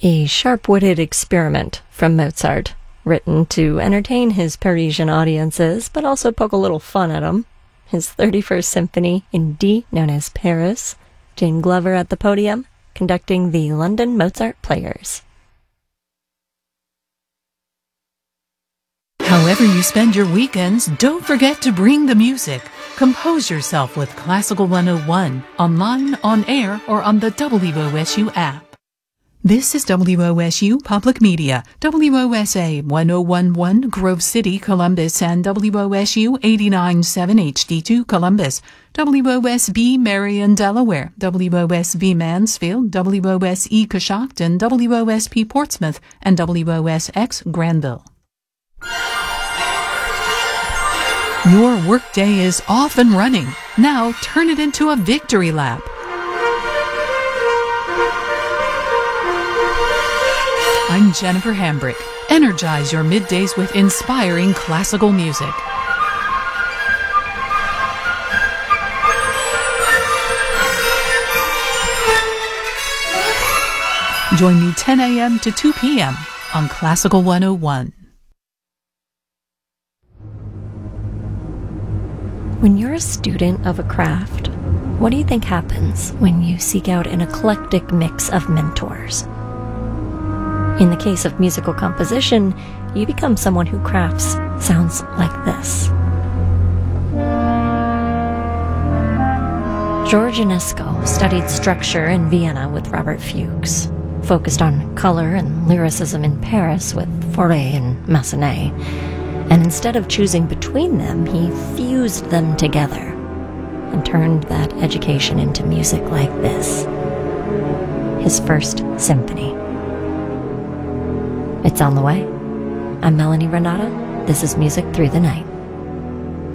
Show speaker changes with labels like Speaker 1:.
Speaker 1: A sharp-witted experiment from Mozart, written to entertain his Parisian audiences, but also poke a little fun at them. His 31st Symphony in D, known as Paris. Jane Glover at the podium, conducting the London Mozart Players.
Speaker 2: However you spend your weekends, don't forget to bring the music. Compose yourself with Classical 101, online, on air, or on the WOSU app. This is WOSU Public Media, WOSA 1011 Grove City, Columbus, and WOSU 89.7 HD2 Columbus, WOSB Marion, Delaware, WOSV Mansfield, WOSE Coshocton, WOSP Portsmouth, and WOSX Granville. Your workday is off and running. Now turn it into a victory lap. I'm Jennifer Hambrick. Energize your middays with inspiring classical music. Join me 10 a.m. to 2 p.m. on Classical 101.
Speaker 1: When you're a student of a craft, what do you think happens when you seek out an eclectic mix of mentors? In the case of musical composition, you become someone who crafts sounds like this. George Enesco studied structure in Vienna with Robert Fuchs, focused on color and lyricism in Paris with Fauré and Massenet, and instead of choosing between them, he fused them together and turned that education into music like this. His first symphony. It's on the way. I'm Melanie Renata. This is Music Through the Night.